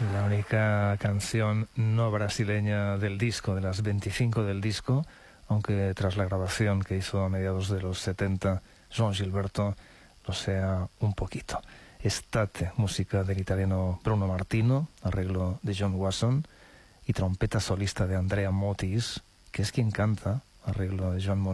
La única canción no brasileña del disco, de las 25 del disco, aunque tras la grabación que hizo a mediados de los 70 João Gilberto lo sea un poquito. Estate, música del italiano Bruno Martino, arreglo de John Wasson, y trompeta solista de Andrea Motis, que es quien canta, arreglo de Joan